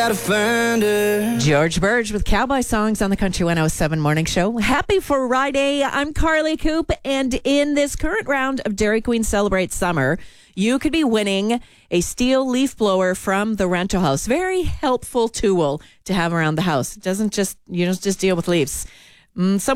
George Burge with Cowboy Songs on the Country 107 Morning Show. Happy Friday. I'm Carly Coop, and in this current round of Dairy Queen Celebrate Summer, you could be winning a steel leaf blower from the rental house. Very helpful tool to have around the house. It doesn't just, you don't just deal with leaves.